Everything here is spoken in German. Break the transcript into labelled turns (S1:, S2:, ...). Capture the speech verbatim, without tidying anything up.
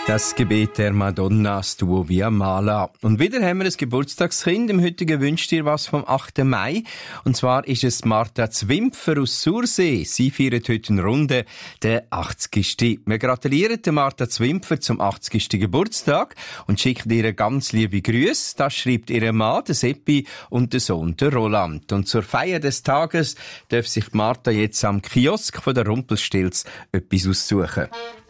S1: Das Gebet der Madonna, Duo via Mala. Und wieder haben wir ein Geburtstagskind. Im heutigen wünscht ihr was vom achten Mai. Und zwar ist es Martha Zwimpfer aus Sursee. Sie feiert heute eine Runde, der achtzigsten Wir gratulieren der Martha Zwimpfer zum achtzigsten Geburtstag und schicken ihr ganz liebe Grüße. Das schreibt ihre Mann, der Seppi, und der Sohn, der Roland. Und zur Feier des Tages darf sich Martha jetzt am Kiosk von der Rumpelstilz etwas aussuchen.